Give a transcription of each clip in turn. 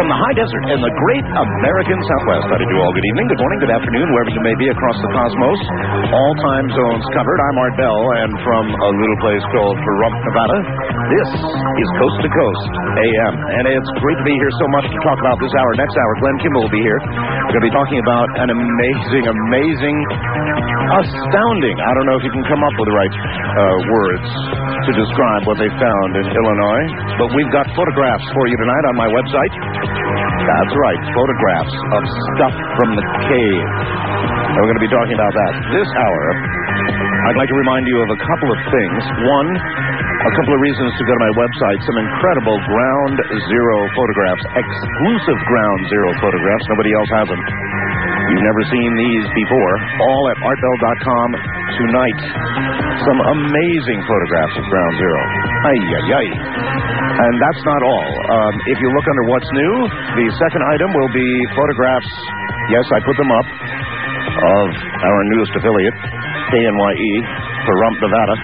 from the high desert in the great American Southwest. How do you do all? Good evening, good morning, good afternoon, wherever you may be across the cosmos. All time zones covered. I'm Art Bell, and from a little place called Pahrump, Nevada, this is Coast to Coast AM. And it's great to be here. So much to talk about this hour. Next hour, Glenn Kimball will be here. We're going to be talking about an amazing, astounding, I don't know if you can come up with the right words to describe what they found in Illinois, but we've got photographs for you tonight on my website. That's right, photographs of stuff from the cave. And we're going to be talking about that this hour. I'd like to remind you of a couple of things. One, a couple of reasons to go to my website. Some incredible Ground Zero photographs, exclusive Ground Zero photographs. Nobody else has them. You've never seen these before. All at artbell.com tonight. Some amazing photographs of Ground Zero. Ay. And that's not all. If you look under What's New, the second item will be photographs, yes, I put them up, of our newest affiliate, KNYE, Pahrump, Nevada.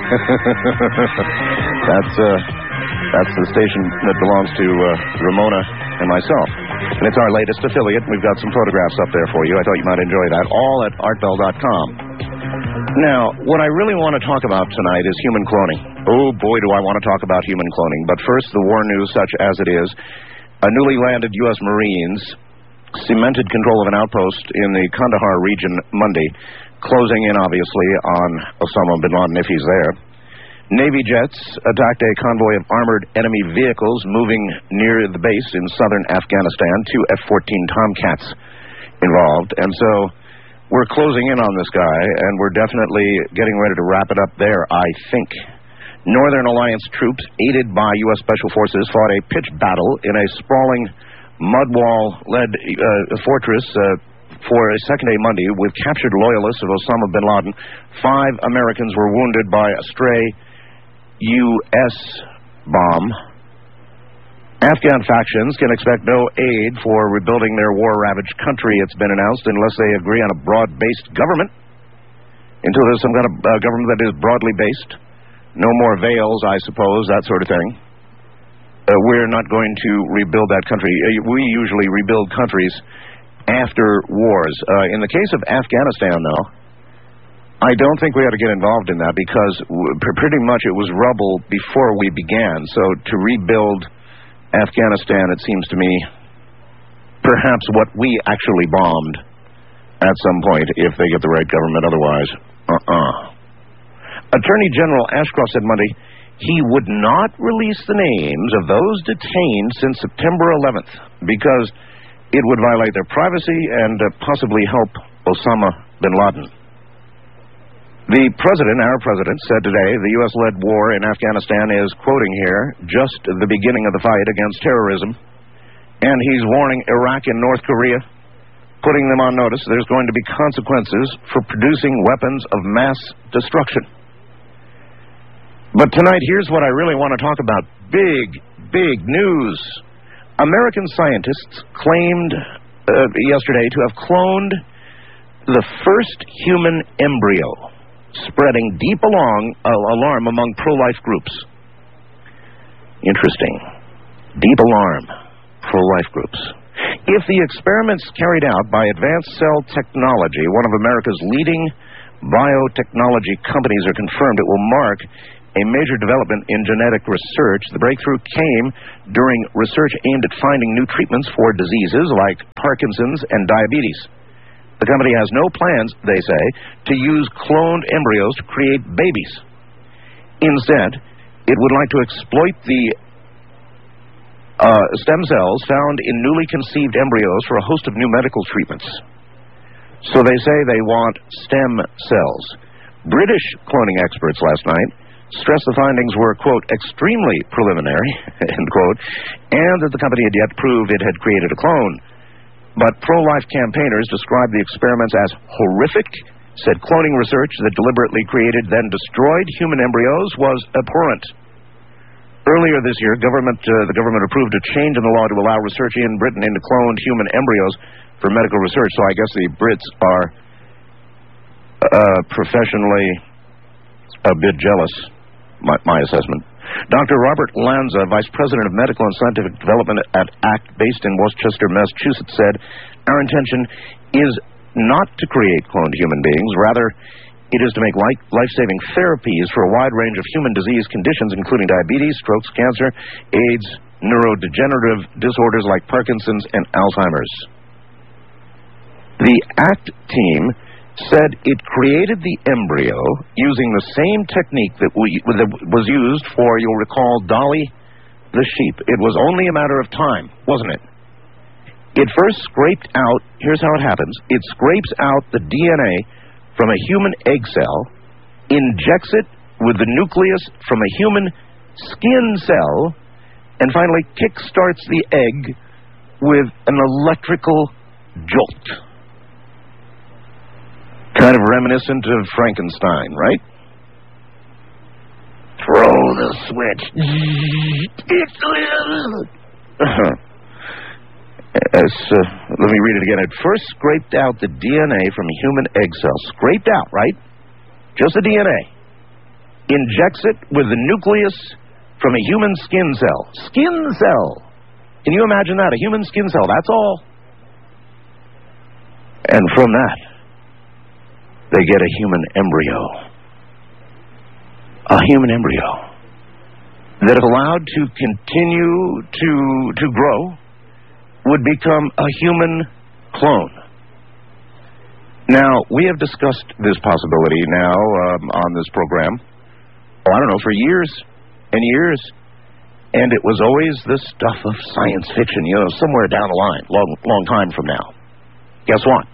That's the station that belongs to Ramona and myself. And it's our latest affiliate. We've got some photographs up there for you. I thought you might enjoy that. All at artbell.com. Now, what I really want to talk about tonight is human cloning. Oh, boy, do I want to talk about human cloning. But first, the war news, such as it is. A newly landed U.S. Marines cemented control of an outpost in the Kandahar region Monday, closing in, obviously, on Osama bin Laden if he's there. Navy jets attacked a convoy of armored enemy vehicles moving near the base in southern Afghanistan. 2 F-14 Tomcats involved. And so we're closing in on this guy, and we're definitely getting ready to wrap it up there, I think. Northern Alliance troops, aided by U.S. Special Forces, fought a pitch battle in a sprawling mud wall-led fortress for a second day Monday with captured loyalists of Osama bin Laden. 5 Americans were wounded by a stray U.S. bomb. Afghan factions can expect no aid for rebuilding their war-ravaged country, it's been announced, unless they agree on a broad-based government. Until there's some kind of government that is broadly based. No more veils, I suppose, that sort of thing. We're not going to rebuild that country. We usually rebuild countries after wars. In the case of Afghanistan, though, I don't think we ought to get involved in that because pretty much it was rubble before we began. So to rebuild Afghanistan, it seems to me, perhaps what we actually bombed at some point if they get the right government. Otherwise, Attorney General Ashcroft said Monday he would not release the names of those detained since September 11th because it would violate their privacy and possibly help Osama bin Laden. The president, our president, said today the U.S.-led war in Afghanistan is, quoting here, just the beginning of the fight against terrorism. And he's warning Iraq and North Korea, putting them on notice there's going to be consequences for producing weapons of mass destruction. But tonight, here's what I really want to talk about. Big news. American scientists claimed yesterday to have cloned the first human embryo, spreading deep alarm among pro-life groups. Interesting. Deep alarm. Pro-life groups. If the experiments carried out by Advanced Cell Technology, one of America's leading biotechnology companies, are confirmed, it will mark a major development in genetic research. The breakthrough came during research aimed at finding new treatments for diseases like Parkinson's and diabetes. The company has no plans, they say, to use cloned embryos to create babies. Instead, it would like to exploit the stem cells found in newly conceived embryos for a host of new medical treatments. So they say they want stem cells. British cloning experts last night stressed the findings were, quote, extremely preliminary, end quote, and that the company had yet proved it had created a clone. But pro-life campaigners described the experiments as horrific, said cloning research that deliberately created then destroyed human embryos was abhorrent. Earlier this year, the government approved a change in the law to allow research in Britain into cloned human embryos for medical research, so I guess the Brits are professionally a bit jealous, my assessment. Dr. Robert Lanza, Vice President of Medical and Scientific Development at ACT, based in Worcester, Massachusetts, said, "Our intention is not to create cloned human beings. Rather, it is to make life-saving therapies for a wide range of human disease conditions, including diabetes, strokes, cancer, AIDS, neurodegenerative disorders like Parkinson's and Alzheimer's." The ACT team said it created the embryo using the same technique that was used for, you'll recall, Dolly the sheep. It was only a matter of time, wasn't it? It first scraped out, here's how it happens, it scrapes out the DNA from a human egg cell, injects it with the nucleus from a human skin cell, and finally kickstarts the egg with an electrical jolt. Kind of reminiscent of Frankenstein, right? Throw the switch. Let me read it again. It first scraped out the DNA from a human egg cell. Scraped out, right? Just the DNA. Injects it with the nucleus from a human skin cell. Skin cell! Can you imagine that? A human skin cell, that's all. And from that, they get a human embryo. A human embryo that, if allowed to continue to grow, would become a human clone. Now, we have discussed this possibility now on this program, for years and years. And it was always the stuff of science fiction, somewhere down the line, long time from now. Guess what?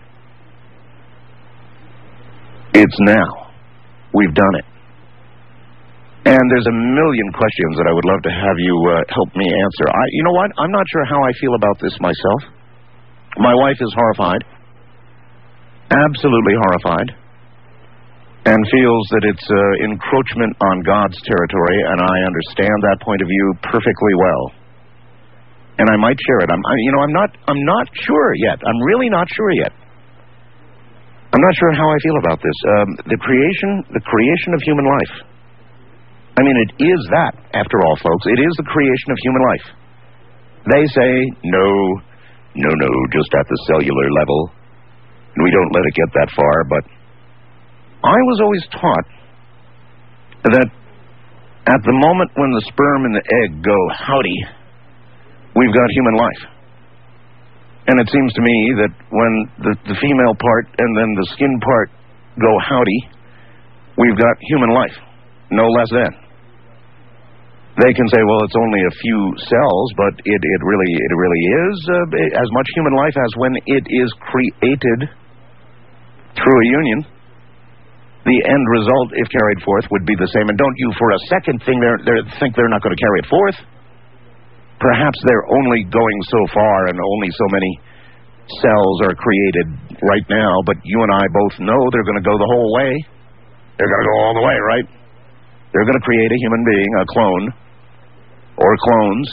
It's now. We've done it. And there's a million questions that I would love to have you help me answer. You know what? I'm not sure how I feel about this myself. My wife is horrified. Absolutely horrified. And feels that it's encroachment on God's territory, and I understand that point of view perfectly well. And I might share it. I'm not sure yet. I'm really not sure yet. I'm not sure how I feel about this. The creation of human life. I mean, it is that, after all, folks. It is the creation of human life. They say, no, just at the cellular level. And we don't let it get that far, but I was always taught that at the moment when the sperm and the egg go howdy, we've got human life. And it seems to me that when the female part and then the skin part go howdy, we've got human life, no less than. They can say, well, it's only a few cells, but it really is as much human life as when it is created through a union. The end result, if carried forth, would be the same. And don't you for a second think they're not going to carry it forth. Perhaps they're only going so far and only so many cells are created right now, but you and I both know they're going to go the whole way. They're going to go all the way, right? They're going to create a human being, a clone, or clones.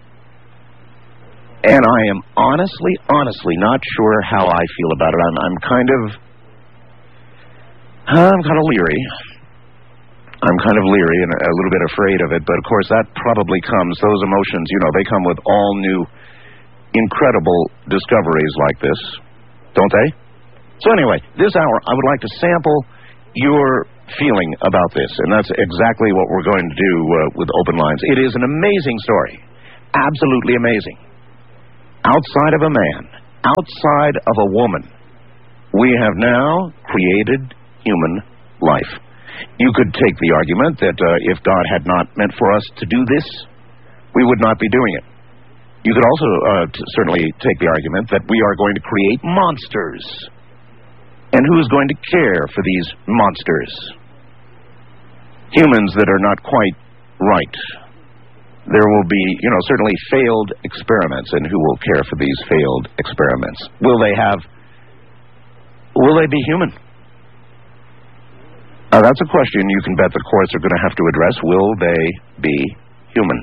And I am honestly not sure how I feel about it. I'm kind of leery. I'm kind of leery and a little bit afraid of it, but of course that probably comes, those emotions, they come with all new, incredible discoveries like this, don't they? So anyway, this hour I would like to sample your feeling about this, and that's exactly what we're going to do with Open Lines. It is an amazing story, absolutely amazing. Outside of a man, outside of a woman, we have now created human life. You could take the argument that if God had not meant for us to do this, we would not be doing it. You could also certainly take the argument that we are going to create monsters. And who's going to care for these monsters? Humans that are not quite right. There will be, certainly failed experiments, and who will care for these failed experiments? Will they be human? That's a question you can bet the courts are going to have to address. Will they be human?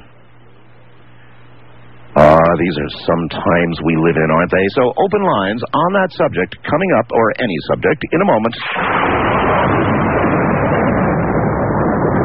These are some times we live in, aren't they? So open lines on that subject coming up, or any subject, in a moment.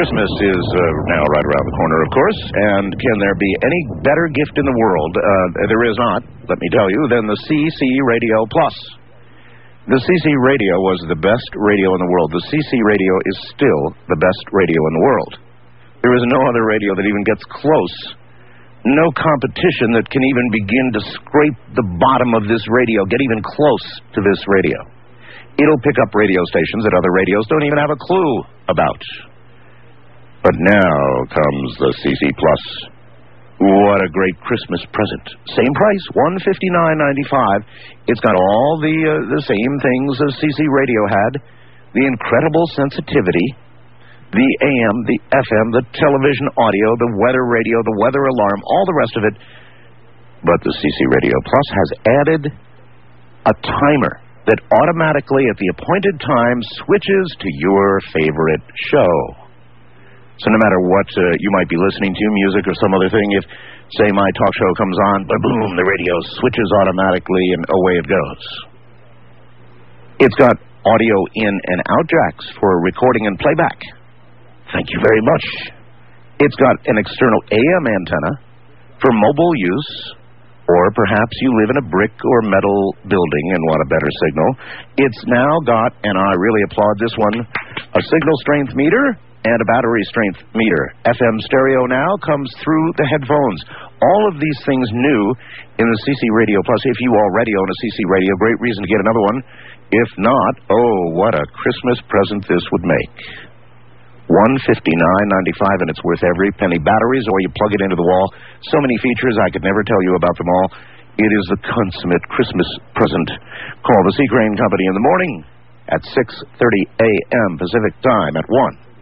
Christmas is now right around the corner, of course, and can there be any better gift in the world? There is not, let me tell you, than the CC Radio Plus. The CC Radio was the best radio in the world. The CC Radio is still the best radio in the world. There is no other radio that even gets close. No competition that can even begin to scrape the bottom of this radio, get even close to this radio. It'll pick up radio stations that other radios don't even have a clue about. But now comes the CC Plus. What a great Christmas present. Same price, $159.95. It's got all the same things as CC Radio had. The incredible sensitivity, the AM, the FM, the television audio, the weather radio, the weather alarm, all the rest of it. But the CC Radio Plus has added a timer that automatically at the appointed time switches to your favorite show. So no matter what you might be listening to, music or some other thing, if, say, my talk show comes on, boom, the radio switches automatically and away it goes. It's got audio in and out jacks for recording and playback. Thank you very much. It's got an external AM antenna for mobile use, or perhaps you live in a brick or metal building and want a better signal. It's now got, and I really applaud this one, a signal strength meter and a battery strength meter. FM stereo now comes through the headphones. All of these things new in the CC Radio Plus. If you already own a CC Radio, great reason to get another one. If not, oh, what a Christmas present this would make. $159.95, and it's worth every penny. Batteries, or you plug it into the wall. So many features, I could never tell you about them all. It is the consummate Christmas present. Call the Sea Crane Company in the morning at 6:30 a.m. Pacific Time at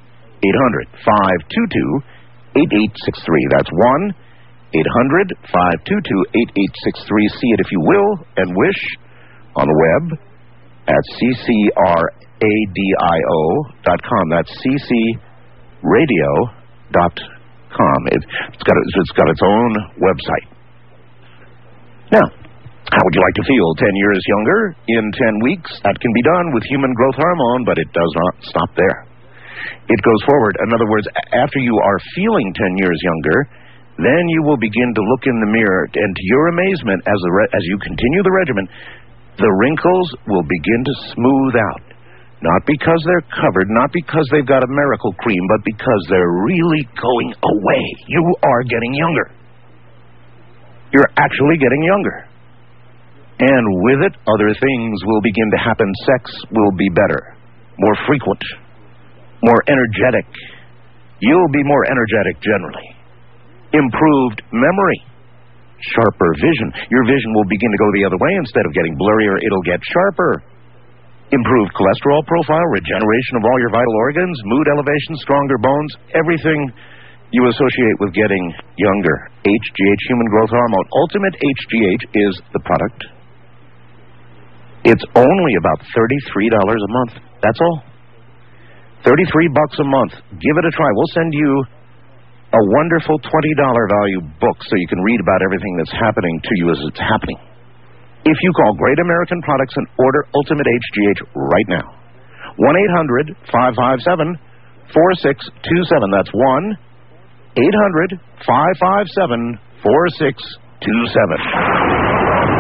1-800-522-8863. That's 1-800-522-8863. See it if you will and wish on the web at ccradio.com. That's ccradio.com. It's got its own website. Now, how would you like to feel 10 years younger in 10 weeks? That can be done with human growth hormone, but it does not stop there. It goes forward. In other words, after you are feeling 10 years younger, then you will begin to look in the mirror, and to your amazement, as you continue the regimen, the wrinkles will begin to smooth out. Not because they're covered, not because they've got a miracle cream, but because they're really going away. You are getting younger. You're actually getting younger. And with it, other things will begin to happen. Sex will be better, more frequent, more energetic. You'll be more energetic generally. Improved memory. Sharper vision. Your vision will begin to go the other way. Instead of getting blurrier, it'll get sharper. Improved cholesterol profile, regeneration of all your vital organs, mood elevation, stronger bones, everything you associate with getting younger. HGH, human growth hormone. Ultimate HGH is the product. It's only about $33 a month. That's all. $33 a month. Give it a try. We'll send you a wonderful $20 value book so you can read about everything that's happening to you as it's happening. If you call Great American Products and order Ultimate HGH right now. 1-800-557-4627. That's 1-800-557-4627.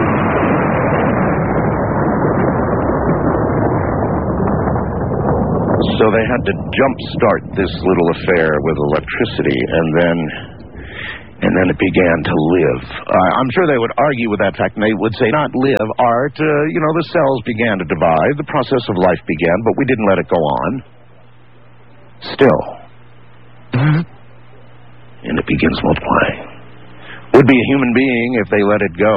So they had to jumpstart this little affair with electricity, and then it began to live. I'm sure they would argue with that fact, and they would say, not live, art. The cells began to divide, the process of life began, but we didn't let it go on. Still. And it begins multiplying. Would be a human being if they let it go.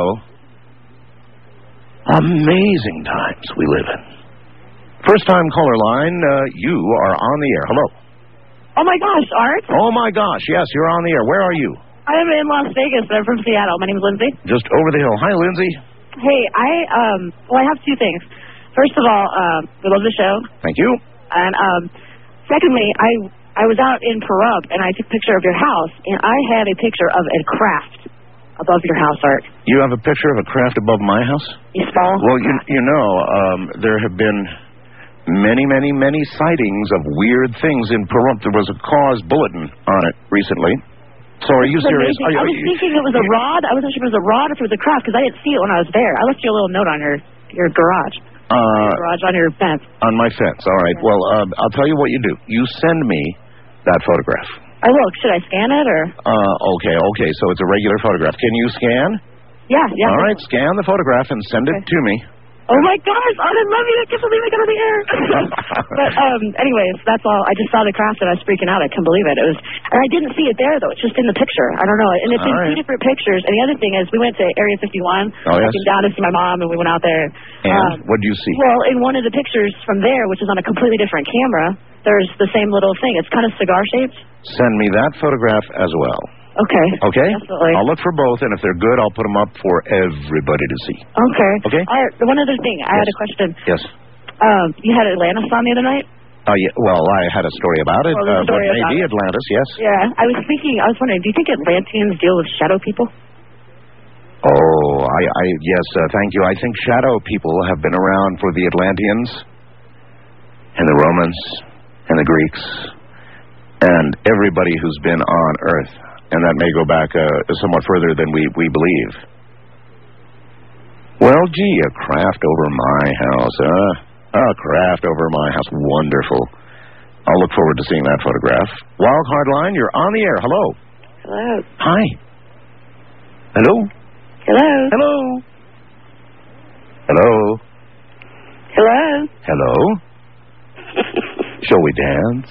Amazing times we live in. First-time caller line, you are on the air. Hello. Oh, my gosh, Art. Oh, my gosh. Yes, you're on the air. Where are you? I'm in Las Vegas. I'm from Seattle. My name's Lindsay. Just over the hill. Hi, Lindsay. Hey, I have two things. First of all, we love the show. Thank you. And secondly, I was out in Pahrump, and I took a picture of your house, and I had a picture of a craft above your house, Art. You have a picture of a craft above my house? A small Well, craft. there have been many, many, many sightings of weird things in Pahrump. There was a cause bulletin on it recently. So are you serious? I was thinking it was a rod. I wasn't sure if it was a rod or if it was a craft because I didn't see it when I was there. I left you a little note on your garage. Your garage on your fence. On my fence. All right. Well, I'll tell you what you do. You send me that photograph. I will. Should I scan it or? Okay. So it's a regular photograph. Can you scan? Yeah. All right. Scan the photograph and send it to me. Oh my gosh! I love you. I can't believe I got on the air. But anyways, that's all. I just saw the craft and I was freaking out. I couldn't believe it. And I didn't see it there though. It's just in the picture. I don't know. And it's in two different pictures. And the other thing is, we went to Area 51. Oh yes. I came down to see my mom, and we went out there. And what did you see? Well, in one of the pictures from there, which is on a completely different camera, there's the same little thing. It's kind of cigar shaped. Send me that photograph as well. Okay. Definitely. I'll look for both, and if they're good, I'll put them up for everybody to see. Okay. Okay. All right. One other thing. I had a question. Yes. You had Atlantis on the other night? Yeah, well, I had a story about it. What may be Atlantis, yes. Yeah. I was wondering, do you think Atlanteans deal with shadow people? Oh, yes, thank you. I think shadow people have been around for the Atlanteans and the Romans and the Greeks and everybody who's been on Earth. And that may go back somewhat further than we believe. Well, gee, a craft over my house, a craft over my house. Wonderful. I'll look forward to seeing that photograph. Wild Card Line, you're on the air. Hello. Hello. Hi. Hello. Hello. Hello. Hello. Hello. Hello. Shall we dance?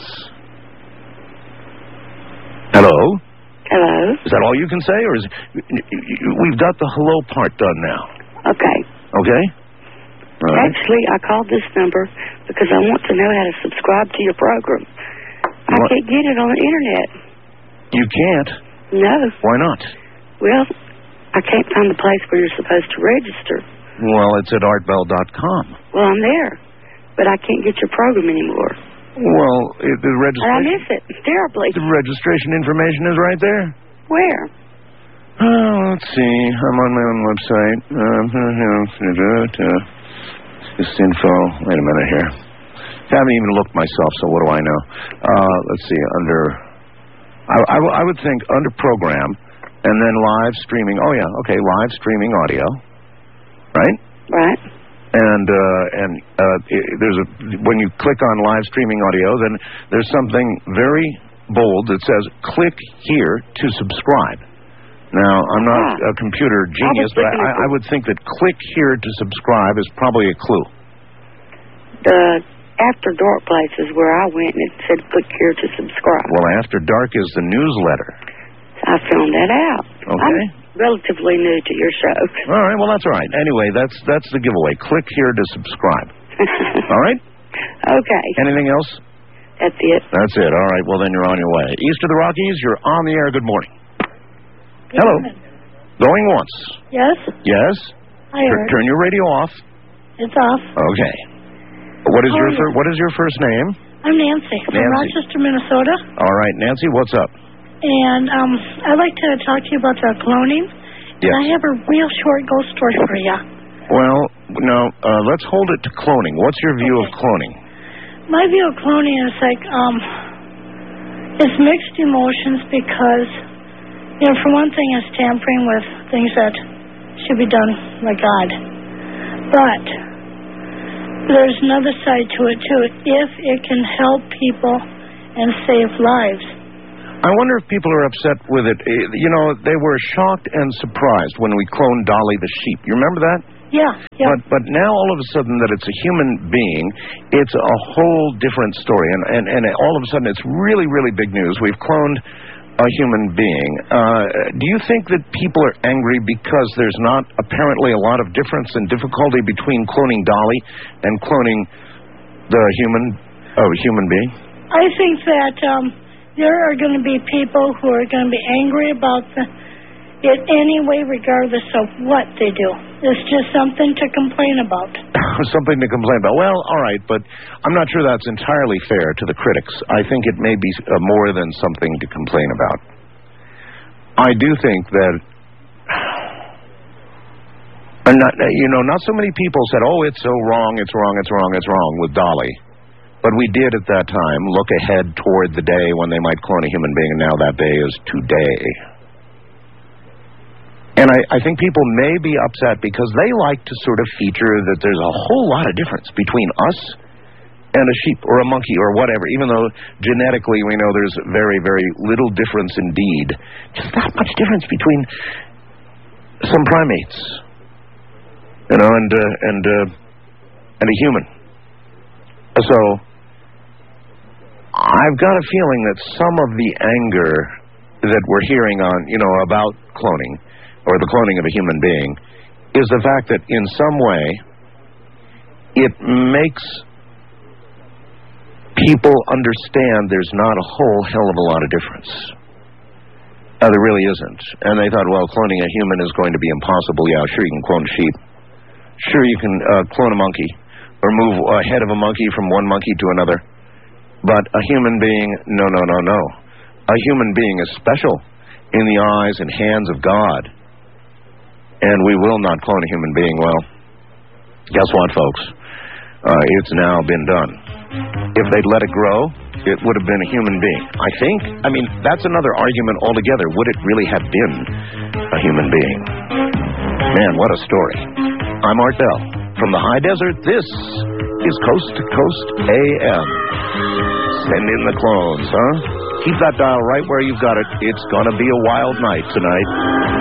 Hello. Hello. Is that all you can say, or is we've got the hello part done now? Okay. Okay. Right. Actually, I called this number because I want to know how to subscribe to your program. I can't get it on the internet. You can't? No. Why not? Well, I can't find the place where you're supposed to register. Well, it's at artbell.com. Well, I'm there, but I can't get your program anymore. Well, the registration... I miss it terribly. The registration information is right there. Where? Oh, let's see. I'm on my own website. Just info. Wait a minute here. I haven't even looked myself, so what do I know? Let's see. Under... I would think under program, and then live streaming. Oh, yeah. Okay, live streaming audio. Right? Right. And there's when you click on live streaming audio, then there's something very bold that says click here to subscribe. Now, I'm not a computer genius, but I would think that click here to subscribe is probably a clue. The After Dark place is where I went, and it said click here to subscribe. Well, After Dark is the newsletter. I found that out. Okay. I'm relatively new to your show. All right, well, that's all right. Anyway, that's the giveaway. Click here to subscribe. All right? Okay. Anything else? That's it. That's it. All right, well, then you're on your way. East of the Rockies, you're on the air. Good morning. Hello. Going once. Yes? Yes? Hi, Turn your radio off. It's off. Okay. What is your first name? I'm Nancy from Rochester, Minnesota. All right, Nancy, what's up? And I'd like to talk to you about the cloning. Yes. I have a real short ghost story for you. Well, no, let's hold it to cloning. What's your view of cloning? My view of cloning is like, it's mixed emotions because, for one thing, it's tampering with things that should be done by God. But there's another side to it, too. If it can help people and save lives. I wonder if people are upset with it. You know, they were shocked and surprised when we cloned Dolly the sheep. You remember that? Yeah. But now all of a sudden that it's a human being, it's a whole different story. And all of a sudden it's really, really big news. We've cloned a human being. Do you think that people are angry because there's not apparently a lot of difference and difficulty between cloning Dolly and cloning the human being? I think that there are going to be people who are going to be angry about it anyway, regardless of what they do. It's just something to complain about. Something to complain about. Well, all right, but I'm not sure that's entirely fair to the critics. I think it may be more than something to complain about. I do think that And not so many people said, oh, it's so wrong, it's wrong, it's wrong, it's wrong with Dolly. But we did at that time look ahead toward the day when they might clone a human being, and now that day is today. And I think people may be upset because they like to sort of feature that there's a whole lot of difference between us and a sheep or a monkey or whatever, even though genetically we know there's very, very little difference indeed. Just not much difference between some primates, and a human. So I've got a feeling that some of the anger that we're hearing on, about cloning, or the cloning of a human being, is the fact that in some way it makes people understand there's not a whole hell of a lot of difference. There really isn't. And they thought, well, cloning a human is going to be impossible. Yeah, sure, you can clone sheep. Sure, you can clone a monkey, or move a head of a monkey from one monkey to another. But a human being, no. A human being is special in the eyes and hands of God. And we will not clone a human being. Well, guess what, folks? It's now been done. If they'd let it grow, it would have been a human being. I mean, that's another argument altogether. Would it really have been a human being? Man, what a story. I'm Art Bell. From the high desert, this is Coast to Coast AM. Send in the clones, huh? Keep that dial right where you've got it. It's gonna be a wild night tonight.